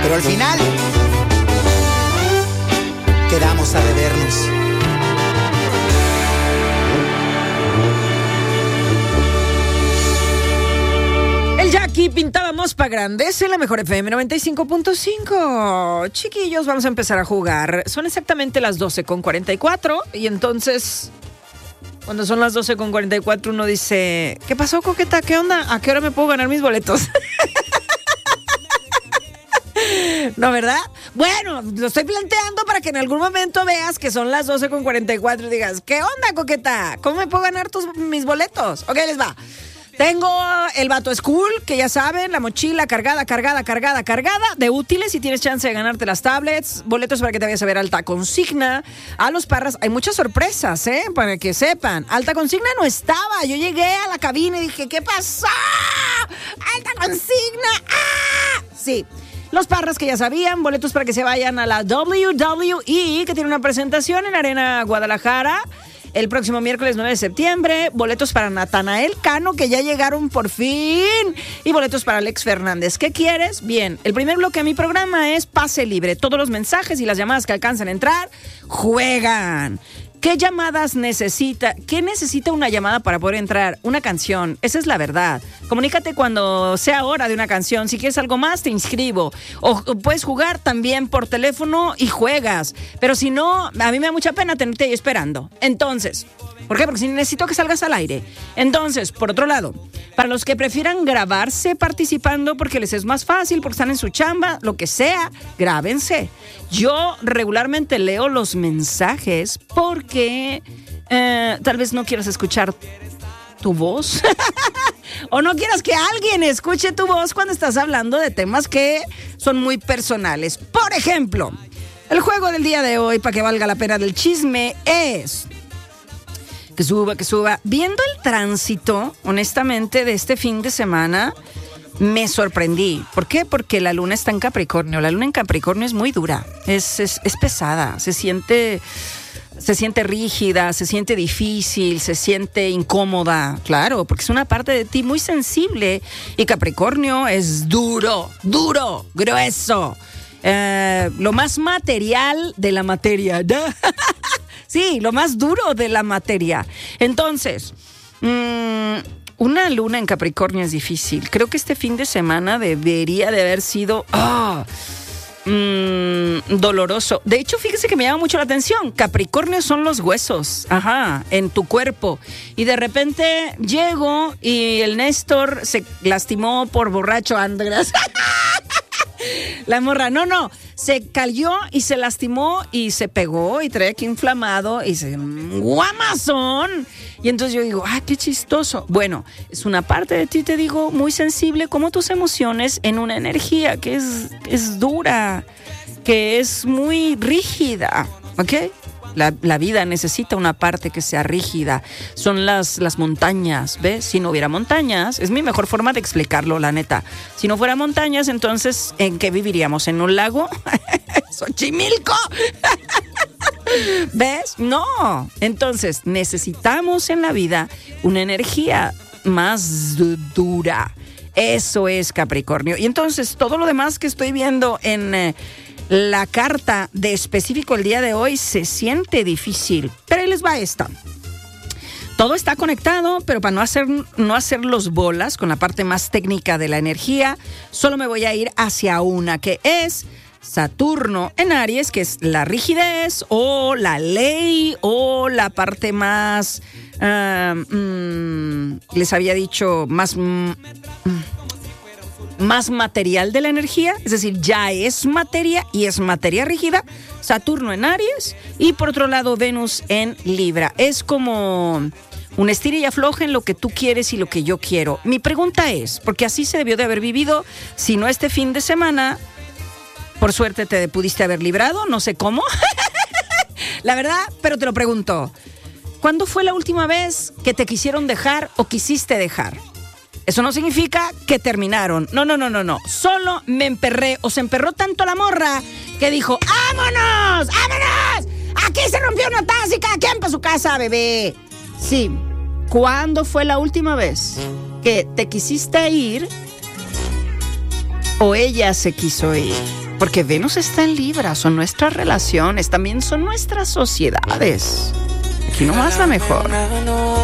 Pero al final quedamos a debernos. El Jackie pintábamos pa' grandes en la mejor FM 95.5. Chiquillos, vamos a empezar a jugar. Son exactamente las 12:44 y entonces, cuando son las 12:44 uno dice, ¿qué pasó, coqueta? ¿Qué onda? ¿A qué hora me puedo ganar mis boletos? ¿No, verdad? Bueno, lo estoy planteando para que en algún momento veas que son las 12:44 y digas, ¿qué onda, coqueta? ¿Cómo me puedo ganar mis boletos? Ok, les va. Tengo el Vato School, que ya saben, la mochila cargada de útiles y tienes chance de ganarte las tablets, boletos para que te vayas a ver Alta Consigna. A los Parras hay muchas sorpresas, para que sepan. Alta Consigna no estaba, yo llegué a la cabina y dije, ¿qué pasó? ¡Alta Consigna! ¡Ah! Sí. Los Parras, que ya sabían, boletos para que se vayan a la WWE, que tiene una presentación en Arena Guadalajara el próximo miércoles 9 de septiembre. Boletos para Natanael Cano, que ya llegaron por fin. Y boletos para Alex Fernández. ¿Qué quieres? Bien, el primer bloque de mi programa es pase libre. Todos los mensajes y las llamadas que alcanzan a entrar, juegan. ¿Qué llamadas necesita? ¿Qué necesita una llamada para poder entrar? Una canción. Esa es la verdad. Comunícate cuando sea hora de una canción. Si quieres algo más, te inscribo. O puedes jugar también por teléfono y juegas. Pero si no, a mí me da mucha pena tenerte ahí esperando. Entonces, ¿por qué? Porque si necesito que salgas al aire. Entonces, por otro lado, para los que prefieran grabarse participando porque les es más fácil, porque están en su chamba, lo que sea, grábense. Yo regularmente leo los mensajes porque tal vez no quieras escuchar tu voz o no quieras que alguien escuche tu voz cuando estás hablando de temas que son muy personales. Por ejemplo, el juego del día de hoy, para que valga la pena del chisme, es... Que suba. Viendo el tránsito, honestamente, de este fin de semana, me sorprendí. ¿Por qué? Porque la luna está en Capricornio. La luna en Capricornio es muy dura, es pesada, se siente rígida, se siente difícil, se siente incómoda. Claro, porque es una parte de ti muy sensible. Y Capricornio es duro, grueso. Lo más material de la materia. Sí, lo más duro de la materia. Entonces, una luna en Capricornio es difícil. Creo que este fin de semana debería de haber sido doloroso. De hecho, fíjese que me llama mucho la atención. Capricornio son los huesos, en tu cuerpo. Y de repente llego y el Néstor se lastimó por borracho, Andrés. La morra, no, se cayó y se lastimó y se pegó y trae aquí inflamado y se... ¡Guamazón! Y entonces yo digo, qué chistoso. Bueno, es una parte de ti, te digo, muy sensible, como tus emociones, en una energía que es dura, que es muy rígida, ¿ok? La vida necesita una parte que sea rígida. Son las montañas, ¿ves? Si no hubiera montañas, es mi mejor forma de explicarlo, la neta. Si no fuera montañas, entonces, ¿en qué viviríamos? ¿En un lago? ¡Xochimilco! ¿Ves? No. Entonces, necesitamos en la vida una energía más dura. Eso es Capricornio. Y entonces, todo lo demás que estoy viendo en... la carta de específico el día de hoy se siente difícil, pero ahí les va esta. Todo está conectado, pero para no hacer los bolas con la parte más técnica de la energía, solo me voy a ir hacia una que es Saturno en Aries, que es la rigidez o la ley o la parte más, les había dicho, más material de la energía, es decir, ya es materia y es materia rígida. Saturno en Aries y por otro lado Venus en Libra. Es como un estira y afloja en lo que tú quieres y lo que yo quiero. Mi pregunta es, porque así se debió de haber vivido, si no este fin de semana, por suerte te pudiste haber librado, no sé cómo, la verdad, pero te lo pregunto, ¿cuándo fue la última vez que te quisieron dejar o quisiste dejar? Eso no significa que terminaron. No. Solo me emperré o se emperró tanto la morra que dijo, ¡vámonos! Aquí se rompió una taza y cada quien para su casa, bebé. Sí. ¿Cuándo fue la última vez que te quisiste ir o ella se quiso ir? Porque Venus está en Libra, son nuestras relaciones, también son nuestras sociedades. Aquí nomás la mejor.